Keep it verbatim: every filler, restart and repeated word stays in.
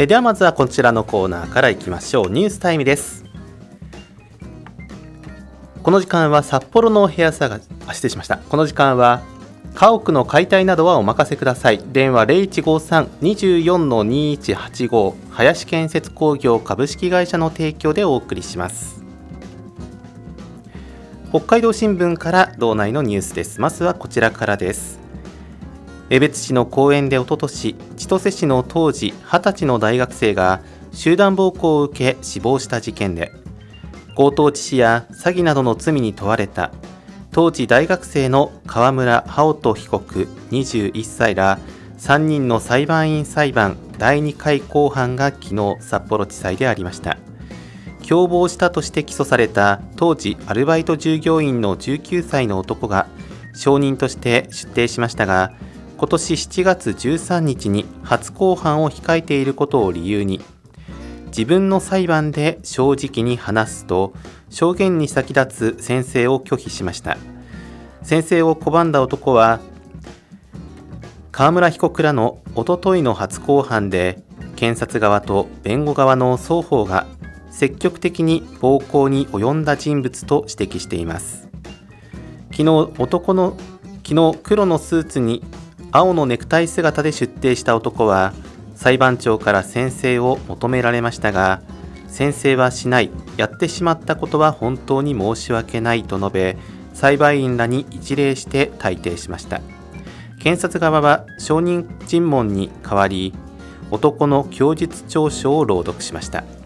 えではまずはこちらのコーナーからいきましょう。ニュースタイムです。この時間は札幌の部屋探し、あ、失礼しました。この時間は家屋の解体などはお任せください。電話 ゼロいちごさん にじゅうよん にいちはちご 林建設工業株式会社の提供でお送りします。北海道新聞から道内のニュースです。まずはこちらからです。江別市の公園でおととし、千歳市の当時はたちの大学生が集団暴行を受け死亡した事件で、強盗致死や詐欺などの罪に問われた当時大学生の川村葉音被告にじゅういっさいらさんにんの裁判員裁判だいにかい公判が昨日札幌地裁でありました。共謀したとして起訴された当時アルバイト従業員のじゅうきゅうさいの男が証人として出廷しましたが、今年しちがつじゅうさんにちに初公判を控えていることを理由に、自分の裁判で正直に話すと証言に先立つ宣誓を拒否しました。宣誓を拒んだ男は川村被告らのおとといの初公判で、検察側と弁護側の双方が積極的に暴行に及んだ人物と指摘しています。昨日男の昨日黒のスーツに青のネクタイ姿で出廷した男は裁判長から宣誓を求められましたが、宣誓はしない、やってしまったことは本当に申し訳ないと述べ、裁判員らに一礼して退廷しました。検察側は証人尋問に代わり男の供述調書を朗読しました。